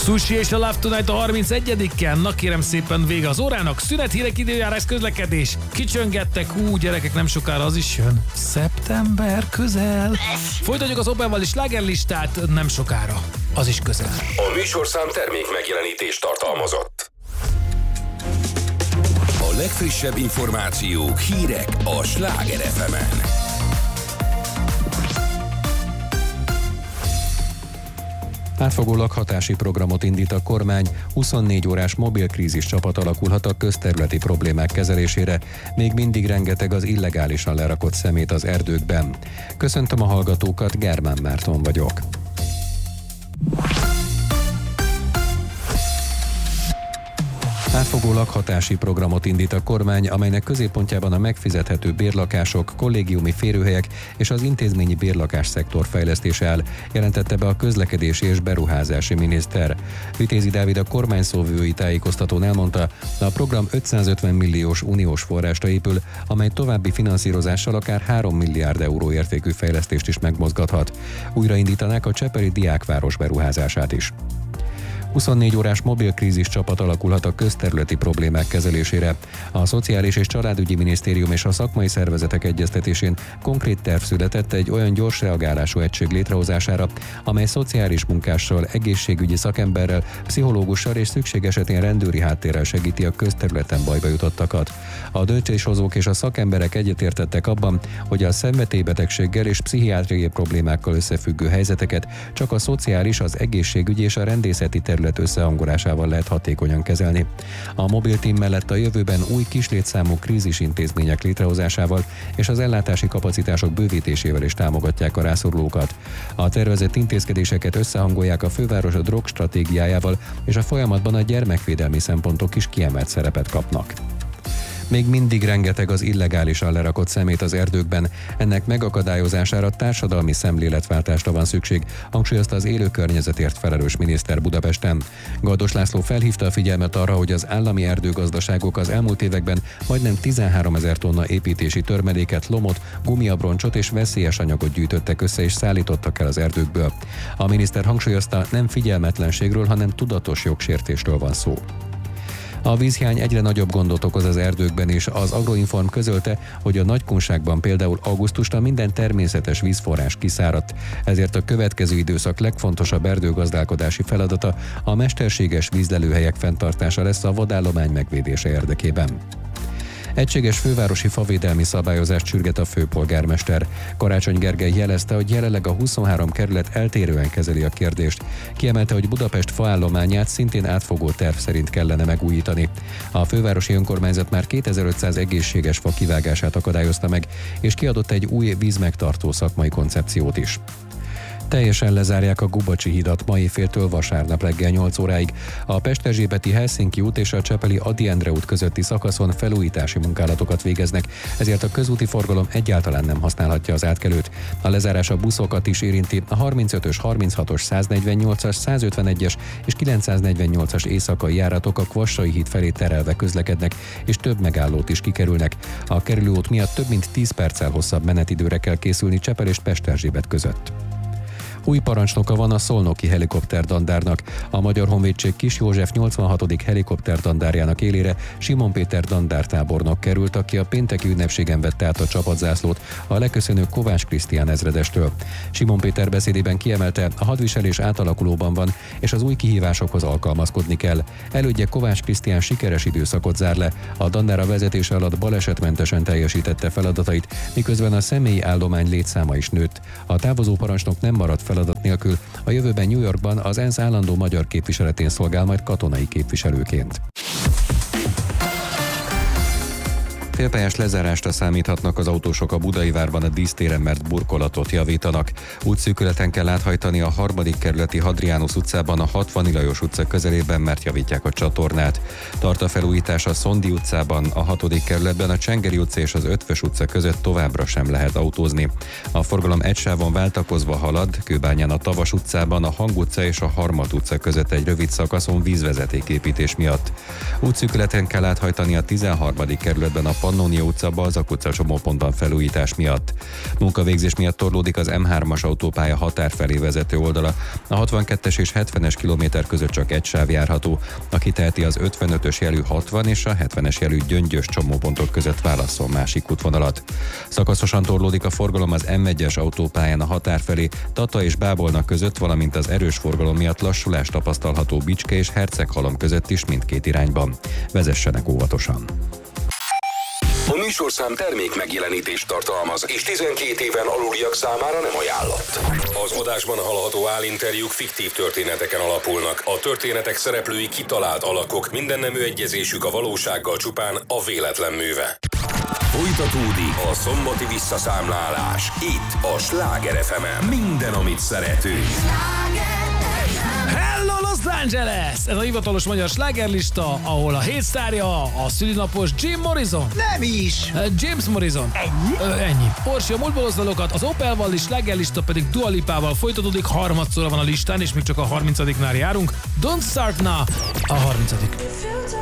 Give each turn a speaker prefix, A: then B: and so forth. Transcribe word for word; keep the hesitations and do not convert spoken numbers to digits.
A: Sushi és a Love Tonight a harmincegyediken. Na kérem szépen, vége az órának. Szünet, hírek, időjárás, közlekedés. Kicsöngettek, ú, gyerekek, nem sokára az is jön. Szeptember közel. Folytatjuk az Opelval is slágerlistát, nem sokára. Az is közel.
B: A műsorszám termék megjelenítést tartalmazott. A legfrissebb információk, hírek a Sláger ef emen.
C: Átfogó lakhatási programot indít a kormány, huszonnégy órás mobil krízis csapat alakulhat a közterületi problémák kezelésére, még mindig rengeteg az illegálisan lerakott szemét az erdőkben. Köszöntöm a hallgatókat, Germán Márton vagyok. Átfogó lakhatási programot indít a kormány, amelynek középpontjában a megfizethető bérlakások, kollégiumi férőhelyek és az intézményi bérlakás szektor fejlesztése áll, jelentette be a közlekedési és beruházási miniszter. Vitézi Dávid a kormány szóvivői tájékoztatón elmondta, a program ötszázötven milliós uniós forrásra épül, amely további finanszírozással akár három milliárd euró értékű fejlesztést is megmozgathat. Újraindítanák a csepeli diákváros beruházását is. huszonnégy órás mobilkrízis csapat alakulhat a közterületi problémák kezelésére. A Szociális és Családügyi Minisztérium és a szakmai szervezetek egyeztetésén konkrét terv született egy olyan gyors reagálású egység létrehozására, amely szociális munkással, egészségügyi szakemberrel, pszichológussal és szükség esetén rendőri háttérrel segíti a közterületen bajba jutottakat. A döntéshozók és a szakemberek egyetértettek abban, hogy a szenvedélybetegséggel és pszichiátriai problémákkal összefüggő helyzeteket csak a szociális, az egészségügyi és a rendészeti terület összehangolásával lehet hatékonyan kezelni. A mobil team mellett a jövőben új kislétszámú krízisintézmények létrehozásával és az ellátási kapacitások bővítésével is támogatják a rászorulókat. A tervezett intézkedéseket összehangolják a főváros a drog stratégiájával, és a folyamatban a gyermekvédelmi szempontok is kiemelt szerepet kapnak. Még mindig rengeteg az illegálisan lerakott szemét az erdőkben, ennek megakadályozására társadalmi szemléletváltásra van szükség, hangsúlyozta az élő környezetért felelős miniszter Budapesten. Galdos László felhívta a figyelmet arra, hogy az állami erdőgazdaságok az elmúlt években majdnem tizenháromezer tonna építési törmeléket, lomot, gumiabroncsot és veszélyes anyagot gyűjtöttek össze és szállítottak el az erdőkből. A miniszter hangsúlyozta, nem figyelmetlenségről, hanem tudatos jogsértésről van szó. A vízhiány egyre nagyobb gondot okoz az erdőkben, és az Agroinform közölte, hogy a Nagykunságban például augusztusra minden természetes vízforrás kiszáradt, ezért a következő időszak legfontosabb erdőgazdálkodási feladata a mesterséges vízlelőhelyek fenntartása lesz a vadállomány megvédése érdekében. Egységes fővárosi favédelmi szabályozást sürget a főpolgármester. Karácsony Gergely jelezte, hogy jelenleg a huszonhárom kerület eltérően kezeli a kérdést. Kiemelte, hogy Budapest faállományát szintén átfogó terv szerint kellene megújítani. A fővárosi önkormányzat már kétezer-ötszáz egészséges fa kivágását akadályozta meg, és kiadott egy új vízmegtartó szakmai koncepciót is. Teljesen lezárják a Gubacsi hidat mai féltől vasárnap reggel nyolc óráig. A Pest-Erzsébeti Helsinki út és a csepeli Ady Endre út közötti szakaszon felújítási munkálatokat végeznek, ezért a közúti forgalom egyáltalán nem használhatja az átkelőt. A lezárás a buszokat is érinti, a harmincötös, harminchatos, száznegyvennyolcas, százötvenegyes és kilencszáznegyvennyolcas éjszakai járatok a Kvassai híd felé terelve közlekednek, és több megállót is kikerülnek. A kerülőút miatt több mint tíz perccel hosszabb menetidőre kell készülni Csepel és Pest-Erzsébet között. Új parancsnoka van a szolnoki helikopterdandárnak. A Magyar Honvédség Kis József nyolcvanhatodik helikopterdandárjának élére Simon Péter dandártábornok került, aki a pénteki ünnepségen vette át a csapatzászlót a leköszönő Kovács Krisztián ezredestől. Simon Péter beszédében kiemelte, a hadviselés átalakulóban van, és az új kihívásokhoz alkalmazkodni kell. Elődje Kovács Krisztián sikeres időszakot zár le, a dandára vezetése alatt balesetmentesen teljesítette feladatait, miközben a személyi állomány létszáma is nőtt. A távozó parancsnok nem maradt fel feladat nélkül, a jövőben New Yorkban az ENSZ állandó magyar képviseletén szolgál majd katonai képviselőként. Félpályás lezárásra számíthatnak az autósok a Budai várban a dísztéren, mert burkolatot javítanak. Útszűkületen kell áthajtani a harmadik kerületi Hadrianus utcában a Hatvani Lajos utca közelében, mert javítják a csatornát. Tart a felújítás a Szondi utcában, a hatodik kerületben a Csengeri utca és az Ötvös utca között továbbra sem lehet autózni. A forgalom egy sávon váltakozva halad, Kőbányán a Tavas utcában, a Hang utca és a Harmat utca között egy rövid szakaszon vízvezetéképítés miatt. Útszűkületen kell áthajtani a tizenharmadik kerületben a Pannonia utca, Balzak utca csomópontban felújítás miatt. Munkavégzés miatt torlódik az M hármas autópálya határ felé vezető oldala. A hatvankettes és hetvenes kilométer között csak egy sáv járható. Aki teheti, az ötvenötös jelű hatvan és a hetvenes jelű Gyöngyös csomópontok között válasszon másik útvonalat. Szakaszosan torlódik a forgalom az M egyes autópályán a határ felé, Tata és Bábolna között, valamint az erős forgalom miatt lassulás tapasztalható Bicske és Herceghalom között is mindkét irányban. Vezessenek óvatosan!
B: A műsorszám termék megjelenítést tartalmaz, és tizenkét éven aluliak számára nem ajánlott. Az adásban hallható állinterjúk fiktív történeteken alapulnak. A történetek szereplői kitalált alakok, minden nemű egyezésük a valósággal csupán a véletlen műve. Folytatódik a szombati visszaszámlálás. Itt a Sláger ef emen. Minden, amit szeretünk.
A: Hello Los Angeles! Ez a hivatalos magyar slágerlista, ahol a hét sztárja a szülinapos Jim Morrison.
D: Nem is!
A: James Morrison.
D: Ennyi?
A: Ö, ennyi. Orsi a múltból dalokat, az Opel Valli slágerlista pedig Dua Lipával folytatódik, harmadszor van a listán, és még csak a harmincadiknál járunk. Don't Start Now a harmincadik